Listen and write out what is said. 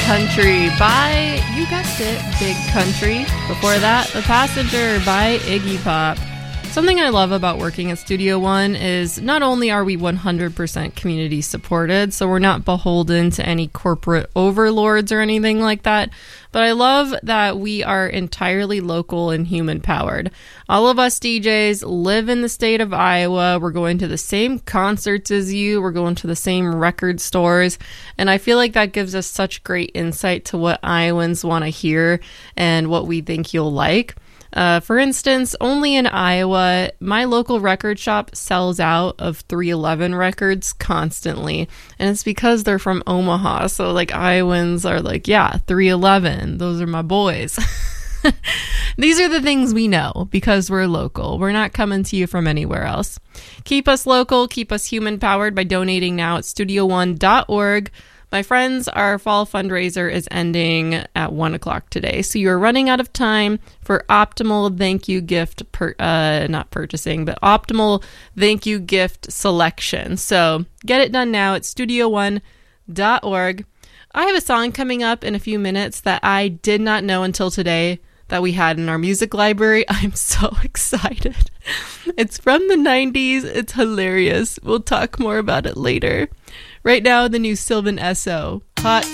Country by, you guessed it, Big Country. Before that, The Passenger by Iggy Pop. Something I love about working at Studio One is not only are we 100% community supported, so we're not beholden to any corporate overlords or anything like that, but I love that we are entirely local and human powered. All of us DJs live in the state of Iowa. We're going to the same concerts as you. We're going to the same record stores. And I feel like that gives us such great insight to what Iowans want to hear and what we think you'll like. For instance, only in Iowa, my local record shop sells out of 311 records constantly. And it's because they're from Omaha. So like Iowans are like, yeah, 311. Those are my boys. These are the things we know because we're local. We're not coming to you from anywhere else. Keep us local, keep us human powered by donating now at studio1.org. My friends, our fall fundraiser is ending at 1 o'clock today. So you're running out of time for optimal thank you gift, optimal thank you gift selection. So get it done now at studio1.org. I have a song coming up in a few minutes that I did not know until today that we had in our music library. I'm so excited. It's from the 90s. It's hilarious. We'll talk more about it later. Right now, the new Sylvan Esso, Hot